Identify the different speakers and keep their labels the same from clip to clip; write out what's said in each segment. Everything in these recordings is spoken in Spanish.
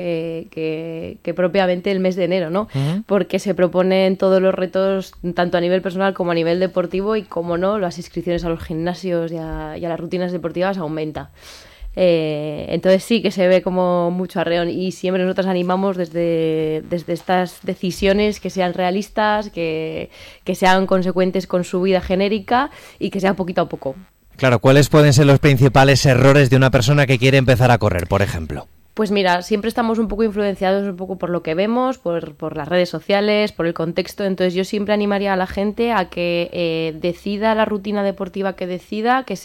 Speaker 1: que propiamente el mes de enero, ¿no? Porque se proponen todos los retos, tanto a nivel personal como a nivel deportivo, y como no, las inscripciones a los gimnasios y a las rutinas deportivas aumenta. Entonces sí que se ve como mucho arreón, y siempre nosotros animamos desde estas decisiones que sean realistas, que sean consecuentes con su vida genérica y que sea poquito a poco.
Speaker 2: Claro, ¿cuáles pueden ser los principales errores de una persona que quiere empezar a correr, por ejemplo?
Speaker 1: Pues mira, siempre estamos un poco influenciados un poco por lo que vemos, por las redes sociales, por el contexto. Entonces yo siempre animaría a la gente a que decida la rutina deportiva que decida, que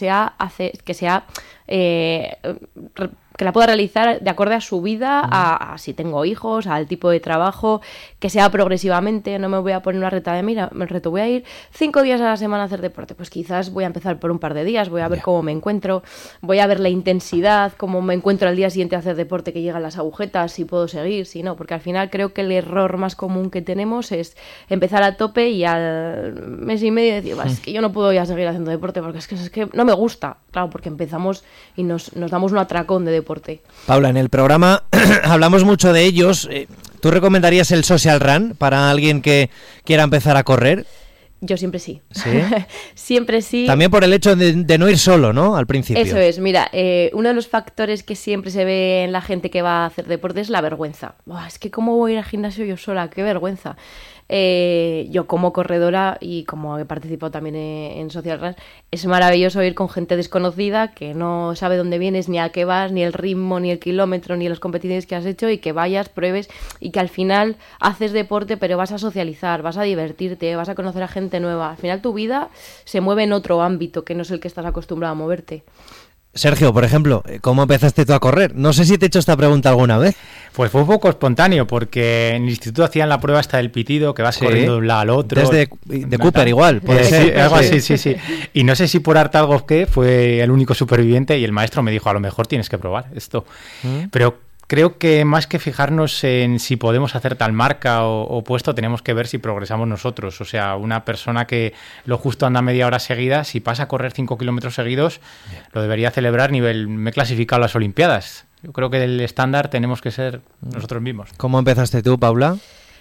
Speaker 1: la pueda realizar de acuerdo a su vida, a si tengo hijos, al tipo de trabajo, que sea progresivamente. No me voy a poner una reta de, mira, me reto, voy a ir 5 días a la semana a hacer deporte. Pues quizás voy a empezar por un par de días, voy a ver cómo me encuentro, voy a ver la intensidad, cómo me encuentro al día siguiente a hacer deporte, que llegan las agujetas, si puedo seguir, si no. Porque al final creo que el error más común que tenemos es empezar a tope y al mes y medio decir, es que yo no puedo ya seguir haciendo deporte porque es que no me gusta. Claro, porque empezamos y nos damos un atracón de deporte.
Speaker 2: Paula, en el programa hablamos mucho de ellos. ¿Tú recomendarías el Social Run para alguien que quiera empezar a correr?
Speaker 1: Yo siempre sí.
Speaker 2: ¿Sí?
Speaker 1: Siempre sí.
Speaker 2: También por el hecho de no ir solo, ¿no? Al principio.
Speaker 1: Eso es. Mira, uno de los factores que siempre se ve en la gente que va a hacer deporte es la vergüenza. Es que ¿cómo voy a ir al gimnasio yo sola? ¡Qué vergüenza! Yo como corredora y como he participado también en Social Run, es maravilloso ir con gente desconocida que no sabe dónde vienes, ni a qué vas, ni el ritmo, ni el kilómetro, ni las competiciones que has hecho, y que vayas, pruebes y que al final haces deporte, pero vas a socializar, vas a divertirte, vas a conocer a gente nueva. Al final tu vida se mueve en otro ámbito que no es el que estás acostumbrado a moverte.
Speaker 2: Sergio, por ejemplo, ¿cómo empezaste tú a correr? No sé si te he hecho esta pregunta alguna vez.
Speaker 3: Pues fue un poco espontáneo, porque en el instituto hacían la prueba hasta del pitido, que vas corriendo de un lado al otro.
Speaker 2: Desde de Cooper igual, puede ser.
Speaker 3: Sí, algo así, sí. Y no sé si por arte algo que fue el único superviviente y el maestro me dijo, a lo mejor tienes que probar esto. Pero creo que más que fijarnos en si podemos hacer tal marca o puesto, tenemos que ver si progresamos nosotros. O sea, una persona que lo justo anda media hora seguida, si pasa a correr 5 kilómetros seguidos, lo debería celebrar nivel, me he clasificado a las Olimpiadas. Yo creo que el estándar tenemos que ser nosotros mismos.
Speaker 2: ¿Cómo empezaste tú, Paula?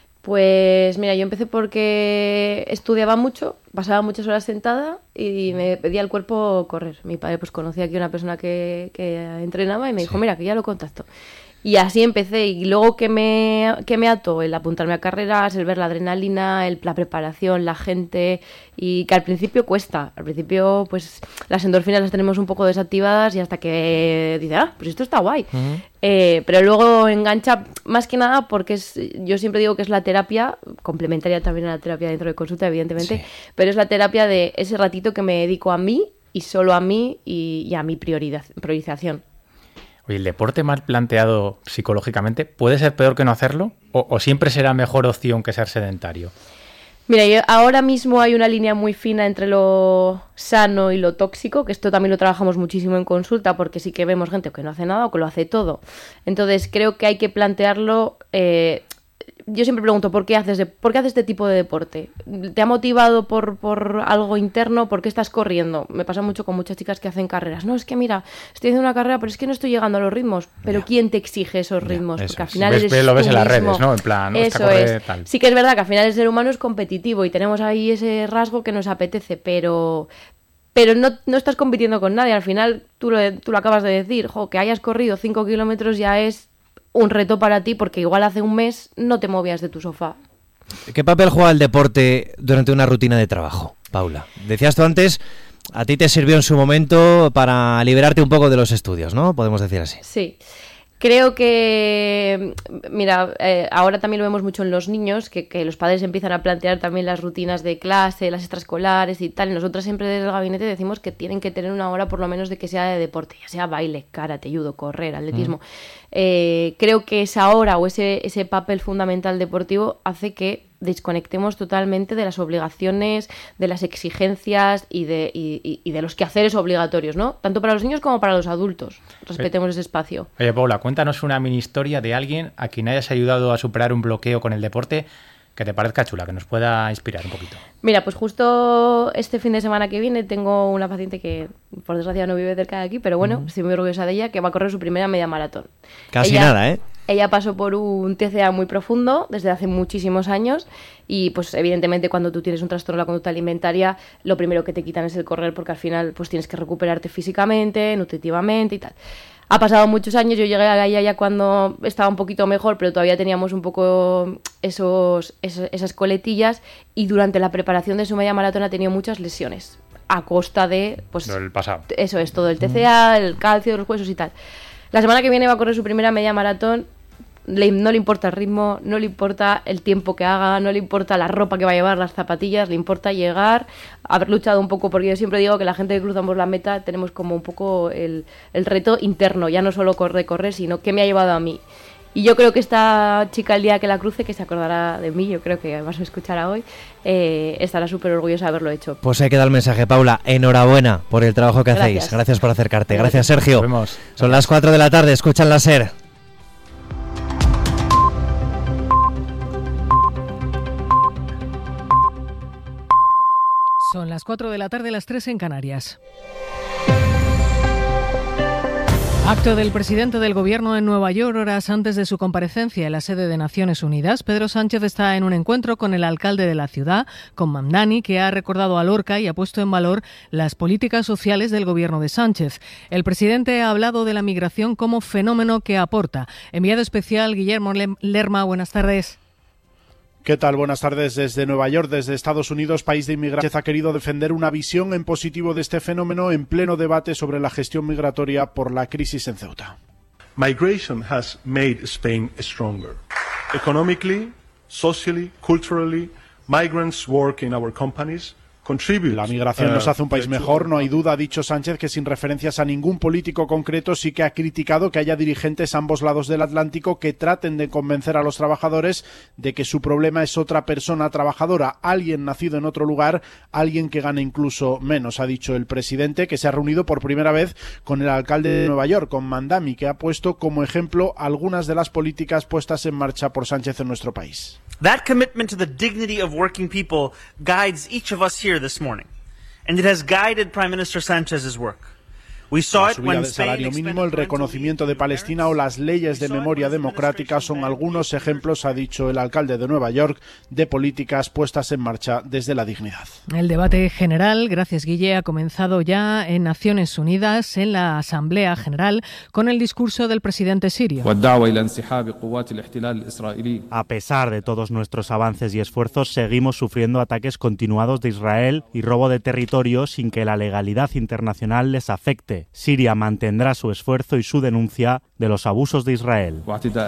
Speaker 1: Pues mira, yo empecé porque estudiaba mucho, pasaba muchas horas sentada y me pedía el cuerpo correr. Mi padre pues conocía aquí a una persona que entrenaba y me dijo, mira, que ya lo contacto. Y así empecé, y luego que me ató el apuntarme a carreras, el ver la adrenalina, la preparación, la gente, y que al principio cuesta. Al principio pues las endorfinas las tenemos un poco desactivadas y hasta que dices, pues esto está guay. Pero luego engancha más que nada porque yo siempre digo que es la terapia, complementaria también a la terapia dentro de consulta, evidentemente, pero es la terapia de ese ratito que me dedico a mí y solo a mí y a mi priorización.
Speaker 3: Oye, ¿el deporte mal planteado psicológicamente puede ser peor que no hacerlo? ¿O siempre será mejor opción que ser sedentario?
Speaker 1: Mira, ahora mismo hay una línea muy fina entre lo sano y lo tóxico, que esto también lo trabajamos muchísimo en consulta, porque sí que vemos gente que no hace nada o que lo hace todo. Entonces creo que hay que plantearlo. Yo siempre pregunto, ¿por qué haces este tipo de deporte? ¿Te ha motivado por algo interno? ¿Por qué estás corriendo? Me pasa mucho con muchas chicas que hacen carreras. No, es que mira, estoy haciendo una carrera, pero es que no estoy llegando a los ritmos. ¿Pero quién te exige esos ritmos? Porque al final
Speaker 3: lo ves en las redes, ¿no? En plan, no,
Speaker 1: eso es. Tal. Sí que es verdad que al final el ser humano es competitivo y tenemos ahí ese rasgo que nos apetece, pero no estás compitiendo con nadie. Al final, tú lo acabas de decir, que hayas corrido 5 kilómetros ya es un reto para ti, porque igual hace un mes no te movías de tu sofá.
Speaker 2: ¿Qué papel juega el deporte durante una rutina de trabajo, Paula? Decías tú antes, a ti te sirvió en su momento para liberarte un poco de los estudios, ¿no? Podemos decir así.
Speaker 1: Sí. Creo que, mira, ahora también lo vemos mucho en los niños, que los padres empiezan a plantear también las rutinas de clase, las extraescolares y tal. Nosotras siempre desde el gabinete decimos que tienen que tener una hora por lo menos de que sea de deporte, ya sea baile, karate, judo, correr, atletismo. Creo que esa hora o ese papel fundamental deportivo hace que desconectemos totalmente de las obligaciones, de las exigencias y de los quehaceres obligatorios, ¿no? Tanto para los niños como para los adultos. Respetemos ese espacio.
Speaker 3: Oye, Paula, cuéntanos una mini historia de alguien a quien hayas ayudado a superar un bloqueo con el deporte que te parezca chula, que nos pueda inspirar un poquito.
Speaker 1: Mira, pues justo este fin de semana que viene tengo una paciente que, por desgracia, no vive cerca de aquí, pero bueno, estoy muy orgullosa de ella, que va a correr su primera media maratón.
Speaker 2: Casi nada, ¿eh?
Speaker 1: Ella pasó por un TCA muy profundo desde hace muchísimos años y pues evidentemente cuando tú tienes un trastorno de la conducta alimentaria lo primero que te quitan es el correr porque al final pues tienes que recuperarte físicamente, nutritivamente y tal. Ha pasado muchos años, yo llegué a ella ya cuando estaba un poquito mejor, pero todavía teníamos un poco esas coletillas y durante la preparación de su media maratón ha tenido muchas lesiones a costa de pues
Speaker 3: del pasado.
Speaker 1: Eso es, todo el TCA, el calcio de los huesos y tal. La semana que viene va a correr su primera media maratón. No le importa el ritmo, no le importa el tiempo que haga, no le importa la ropa que va a llevar, las zapatillas, le importa llegar, haber luchado un poco, porque yo siempre digo que la gente que cruzamos la meta tenemos como un poco el reto interno, ya no solo correr, sino qué me ha llevado a mí. Y yo creo que esta chica el día que la cruce, que se acordará de mí, yo creo que vas a escuchar hoy, estará súper orgullosa de haberlo hecho.
Speaker 2: Pues ahí queda el mensaje, Paula. Enhorabuena por el trabajo que hacéis. Gracias por acercarte. Gracias, Sergio.
Speaker 3: Nos vemos.
Speaker 2: Son las 4 de la tarde, escuchan la SER.
Speaker 4: Son las 4 de la tarde, las 3 en Canarias. Acto del presidente del Gobierno en Nueva York horas antes de su comparecencia en la sede de Naciones Unidas. Pedro Sánchez está en un encuentro con el alcalde de la ciudad, con Mamdani, que ha recordado a Lorca y ha puesto en valor las políticas sociales del Gobierno de Sánchez. El presidente ha hablado de la migración como fenómeno que aporta. Enviado especial Guillermo Lerma, buenas tardes.
Speaker 5: ¿Qué tal? Buenas tardes desde Nueva York, desde Estados Unidos, país de inmigrantes. Ha querido defender una visión en positivo de este fenómeno en pleno debate sobre la gestión migratoria por la crisis en Ceuta.
Speaker 6: Migration has made Spain stronger. Economically, socially, culturally, migrants work in our companies.
Speaker 5: La migración nos hace un país mejor, no hay duda, ha dicho Sánchez, que sin referencias a ningún político concreto sí que ha criticado que haya dirigentes a ambos lados del Atlántico que traten de convencer a los trabajadores de que su problema es otra persona trabajadora, alguien nacido en otro lugar, alguien que gane incluso menos, ha dicho el presidente, que se ha reunido por primera vez con el alcalde de Nueva York, con Mamdani, que ha puesto como ejemplo algunas de las políticas puestas en marcha por Sánchez en nuestro país.
Speaker 7: That commitment to the dignity of working people guides each of us here this morning, and it has guided Prime Minister Sanchez's work.
Speaker 5: La subida del salario mínimo, el reconocimiento de Palestina o las leyes de memoria democrática son algunos ejemplos, ha dicho el alcalde de Nueva York, de políticas puestas en marcha desde la dignidad.
Speaker 4: El debate general, gracias Guille, ha comenzado ya en Naciones Unidas, en la Asamblea General, con el discurso del presidente sirio.
Speaker 8: A pesar de todos nuestros avances y esfuerzos, seguimos sufriendo ataques continuados de Israel y robo de territorio sin que la legalidad internacional les afecte. Siria mantendrá su esfuerzo y su denuncia de los abusos de Israel.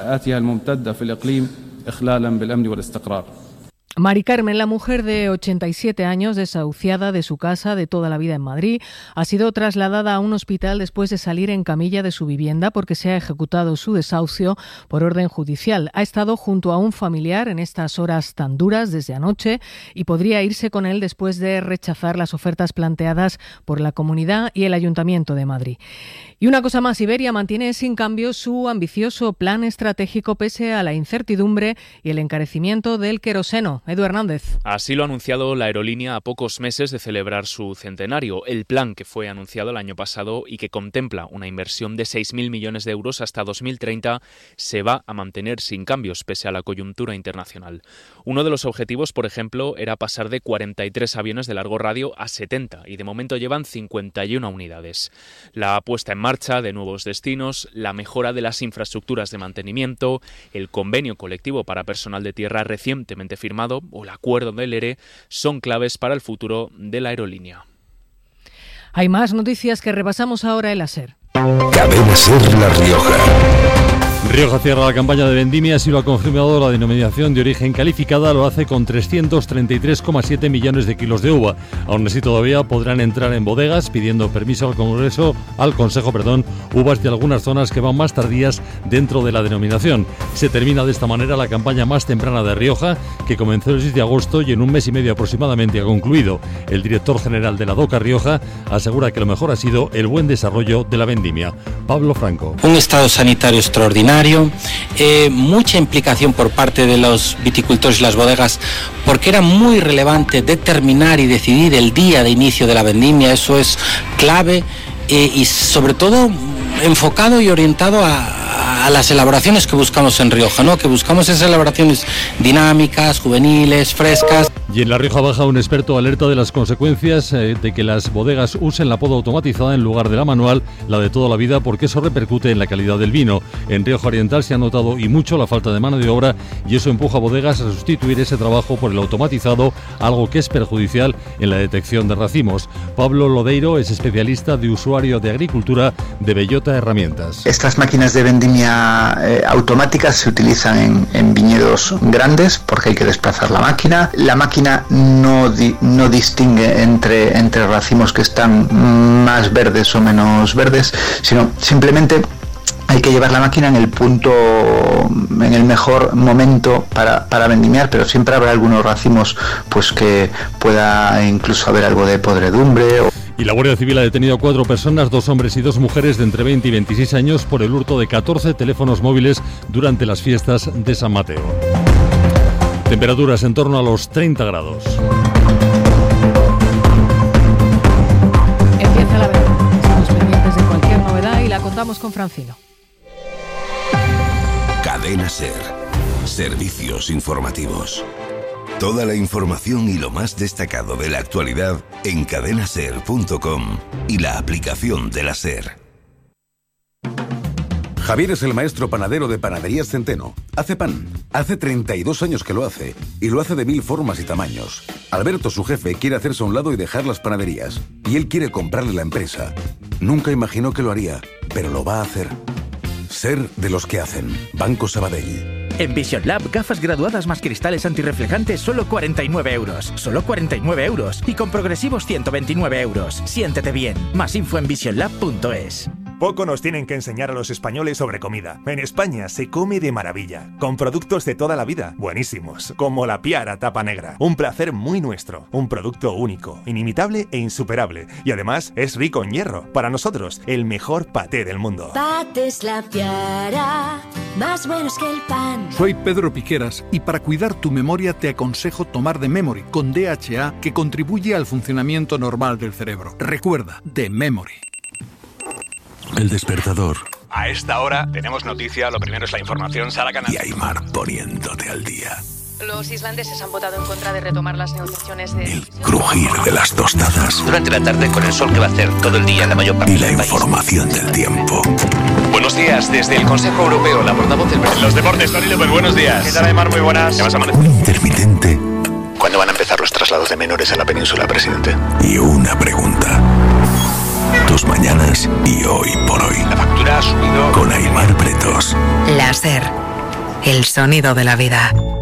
Speaker 4: Mari Carmen, la mujer de 87 años, desahuciada de su casa de toda la vida en Madrid, ha sido trasladada a un hospital después de salir en camilla de su vivienda porque se ha ejecutado su desahucio por orden judicial. Ha estado junto a un familiar en estas horas tan duras desde anoche y podría irse con él después de rechazar las ofertas planteadas por la Comunidad y el Ayuntamiento de Madrid. Y una cosa más, Iberia mantiene sin cambio su ambicioso plan estratégico pese a la incertidumbre y el encarecimiento del queroseno. Edu Hernández.
Speaker 9: Así lo ha anunciado la aerolínea a pocos meses de celebrar su centenario. El plan que fue anunciado el año pasado y que contempla una inversión de 6.000 millones de euros hasta 2030 se va a mantener sin cambios pese a la coyuntura internacional. Uno de los objetivos, por ejemplo, era pasar de 43 aviones de largo radio a 70 y de momento llevan 51 unidades. La puesta en marcha de nuevos destinos, la mejora de las infraestructuras de mantenimiento, el convenio colectivo para personal de tierra recientemente firmado o el acuerdo del ERE son claves para el futuro de la aerolínea.
Speaker 4: Hay más noticias que repasamos ahora en la SER.
Speaker 10: Cadena SER La Rioja.
Speaker 11: Rioja cierra la campaña de vendimia, así lo ha confirmado la denominación de origen calificada, lo hace con 333,7 millones de kilos de uva. Aún así todavía podrán entrar en bodegas pidiendo permiso al Consejo, uvas de algunas zonas que van más tardías dentro de la denominación. Se termina de esta manera la campaña más temprana de Rioja, que comenzó el 6 de agosto y en un mes y medio aproximadamente ha concluido. El director general de la DOCA Rioja asegura que lo mejor ha sido el buen desarrollo de la vendimia. Pablo Franco.
Speaker 12: Un estado sanitario extraordinario, mucha implicación por parte de los viticultores y las bodegas, porque era muy relevante determinar y decidir el día de inicio de la vendimia. Eso es clave y sobre todo enfocado y orientado a a las elaboraciones que buscamos en Rioja, ¿no? Que buscamos esas elaboraciones dinámicas, juveniles, frescas.
Speaker 11: Y en la Rioja Baja, un experto alerta de las consecuencias de que las bodegas usen la poda automatizada en lugar de la manual, la de toda la vida, porque eso repercute en la calidad del vino. En Rioja Oriental se ha notado y mucho la falta de mano de obra, y eso empuja a bodegas a sustituir ese trabajo por el automatizado, algo que es perjudicial en la detección de racimos. Pablo Lodeiro es especialista de usuario de agricultura de Bellota Herramientas.
Speaker 13: Estas máquinas de vendimia automáticas se utilizan en viñedos grandes porque hay que desplazar la máquina. La máquina no distingue entre racimos que están más verdes o menos verdes, sino simplemente hay que llevar la máquina en el mejor momento para vendimiar, pero siempre habrá algunos racimos pues que pueda incluso haber algo de podredumbre.
Speaker 11: Y la Guardia Civil ha detenido a 4 personas, 2 hombres y 2 mujeres de entre 20 y 26 años por el hurto de 14 teléfonos móviles durante las fiestas de San Mateo. Temperaturas en torno a los 30 grados.
Speaker 4: Empieza la verano. Estamos pendientes de cualquier novedad y la contamos con Francino.
Speaker 10: Cadena SER. Servicios informativos. Toda la información y lo más destacado de la actualidad en cadenaser.com y la aplicación de la SER.
Speaker 14: Javier es el maestro panadero de Panaderías Centeno. Hace pan. Hace 32 años que lo hace. Y lo hace de 1000 formas y tamaños. Alberto, su jefe, quiere hacerse a un lado y dejar las panaderías. Y él quiere comprarle la empresa. Nunca imaginó que lo haría, pero lo va a hacer. Ser de los que hacen. Banco Sabadell.
Speaker 15: En Vision Lab, gafas graduadas más cristales antirreflejantes, solo 49 euros. Solo 49 euros. Y con progresivos 129 euros. Siéntete bien. Más info en visionlab.es.
Speaker 16: Poco nos tienen que enseñar a los españoles sobre comida. En España se come de maravilla, con productos de toda la vida, buenísimos, como la Piara tapa negra. Un placer muy nuestro, un producto único, inimitable e insuperable. Y además es rico en hierro. Para nosotros, el mejor paté del mundo.
Speaker 17: Patés La Piara, más buenos que el pan.
Speaker 18: Soy Pedro Piqueras y para cuidar tu memoria te aconsejo tomar The Memory con DHA, que contribuye al funcionamiento normal del cerebro. Recuerda, The Memory.
Speaker 10: El despertador.
Speaker 19: A esta hora tenemos noticia, lo primero es la información, Sara Canal.
Speaker 10: Y Aymar poniéndote al día.
Speaker 20: Los islandeses han votado en contra de retomar las negociaciones de...
Speaker 10: El crujir de las tostadas.
Speaker 21: Durante la tarde con el sol que va a hacer todo el día en la mayor parte
Speaker 10: y la
Speaker 21: del país.
Speaker 10: Información del tiempo.
Speaker 19: Buenos días, desde el Consejo Europeo, la portavoz del... Los deportes, Tony López, buenos días.
Speaker 21: ¿Qué tal, Aymar? Muy buenas.
Speaker 10: Un intermitente.
Speaker 21: ¿Cuándo van a empezar los traslados de menores a la península, presidente?
Speaker 10: Y una pregunta. Tus mañanas y hoy por hoy.
Speaker 21: La factura ha subido.
Speaker 10: Con Aymar Pretos.
Speaker 22: La SER, el sonido de la vida.